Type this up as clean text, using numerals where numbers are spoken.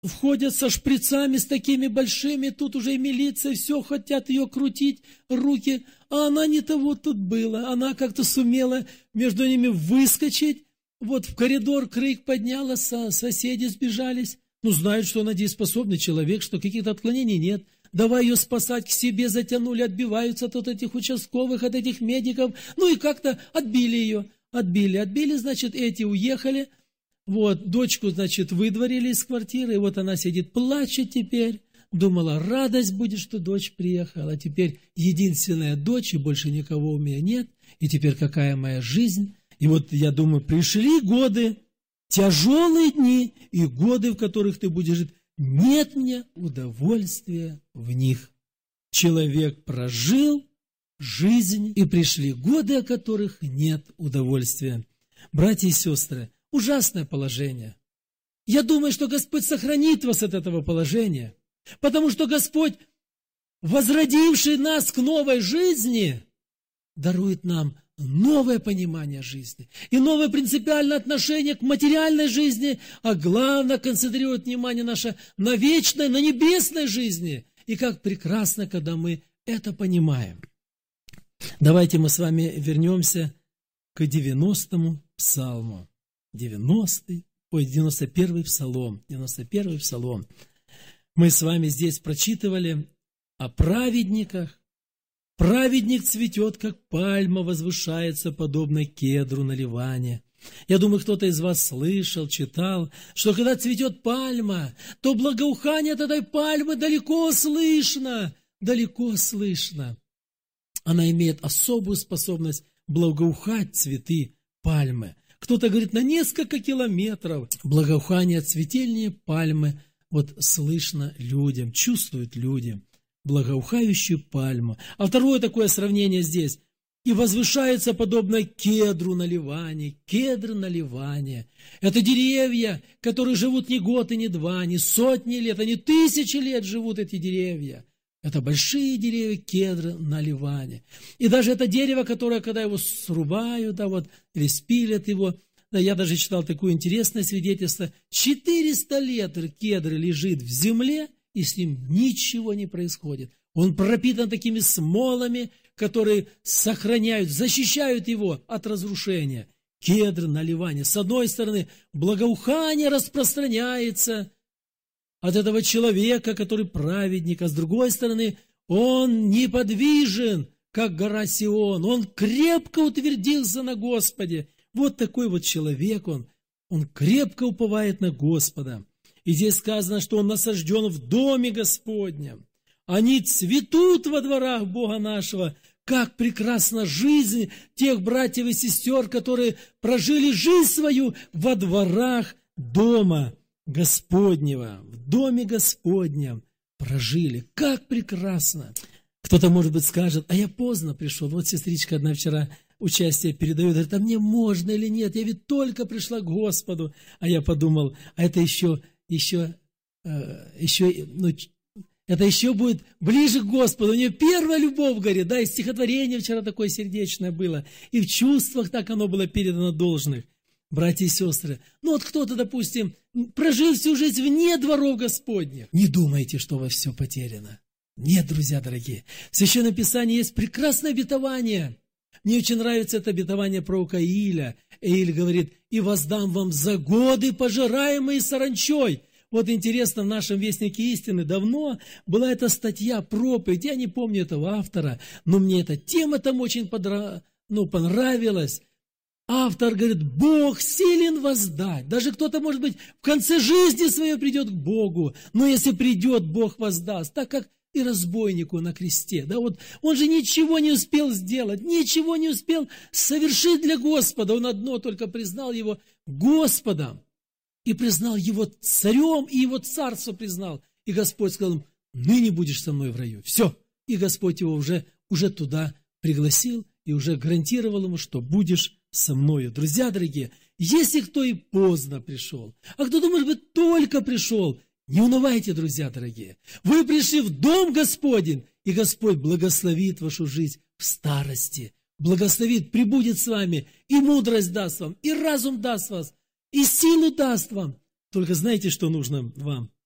входят со шприцами, с такими большими, тут уже и милиция, все хотят ее крутить, руки, а она не того тут была, она как-то сумела между ними выскочить, вот в коридор крик подняла, соседи сбежались, ну, знают, что она дееспособный человек, что каких-то отклонений нет, давай ее спасать, к себе затянули, отбиваются от этих участковых, от этих медиков, ну и как-то отбили ее, отбили, значит, эти уехали, вот, дочку, значит, выдворили из квартиры, и вот она сидит, плачет теперь, думала, радость будет, что дочь приехала, теперь единственная дочь, и больше никого у меня нет, и теперь какая моя жизнь, и вот, я думаю, пришли годы, тяжелые дни, и годы, в которых ты будешь жить, нет мне удовольствия в них. Человек прожил жизнь, и пришли годы, о которых нет удовольствия. Братья и сестры, ужасное положение. Я думаю, что Господь сохранит вас от этого положения, потому что Господь, возродивший нас к новой жизни, дарует нам новое понимание жизни и новое принципиальное отношение к материальной жизни, а главное, концентрирует внимание наше на вечной, на небесной жизни. И как прекрасно, когда мы это понимаем. Давайте мы с вами вернемся к 90-му псалму. 91-й псалом. 91-й псалом. Мы с вами здесь прочитывали о праведниках. Праведник цветет, как пальма, возвышается, подобно кедру на Ливане. Я думаю, кто-то из вас слышал, читал, что когда цветет пальма, то благоухание от этой пальмы далеко слышно, далеко слышно. Она имеет особую способность благоухать цветы пальмы. Кто-то говорит, на несколько километров благоухание цветения пальмы вот слышно людям, чувствуют люди. Благоухающую пальму. А второе такое сравнение здесь. И возвышается подобно кедру на Ливане. Кедр на Ливане. Это деревья, которые живут не год и не два, не сотни лет, а не тысячи лет живут эти деревья. Это большие деревья кедра на Ливане. И даже это дерево, которое, когда его срубают, да, вот, или спилят его, да, я даже читал такое интересное свидетельство, 400 лет кедр лежит в земле, и с ним ничего не происходит. Он пропитан такими смолами, которые сохраняют, защищают его от разрушения. Кедр на Ливане. С одной стороны, благоухание распространяется от этого человека, который праведник, а с другой стороны, он неподвижен, как гора Сион. Он крепко утвердился на Господе. Вот такой вот человек он крепко уповает на Господа. И здесь сказано, что он насажден в доме Господнем. Они цветут во дворах Бога нашего. Как прекрасна жизнь тех братьев и сестер, которые прожили жизнь свою во дворах дома Господнего. В доме Господнем прожили. Как прекрасно! Кто-то, может быть, скажет, а я поздно пришел. Вот сестричка одна вчера участие передает, говорит, а мне можно или нет? Я ведь только пришла к Господу. А я подумал, а это еще это еще будет ближе к Господу. У нее первая любовь горит, да, и стихотворение вчера такое сердечное было, и в чувствах так оно было передано должных. Братья и сестры, ну вот кто-то, допустим, прожил всю жизнь вне дворов Господних. Не думайте, что у вас все потеряно. Нет, друзья дорогие, в Священном Писании есть прекрасное обетование. Мне очень нравится это обетование пророка Ииля. Ииль говорит, и воздам вам за годы, пожираемые саранчой. Вот интересно, в нашем Вестнике истины давно была эта статья, проповедь, я не помню этого автора, но мне эта тема там очень понравилась. Автор говорит, Бог силен воздать. Даже кто-то, может быть, в конце жизни своей придет к Богу, но если придет, Бог воздаст, так как и разбойнику на кресте. Да, вот он же ничего не успел сделать, ничего не успел совершить для Господа. Он одно только признал его Господом и признал его царем, и его царство признал. И Господь сказал ему, ныне будешь со мной в раю. Все. И Господь его уже туда пригласил и уже гарантировал ему, что будешь со мною. Друзья дорогие, если кто и поздно пришел, а кто-то, может быть, только пришел, не унывайте, друзья дорогие. Вы пришли в дом Господень, и Господь благословит вашу жизнь в старости. Благословит, пребудет с вами, и мудрость даст вам, и разум даст вас, и силу даст вам. Только знаете, что нужно вам?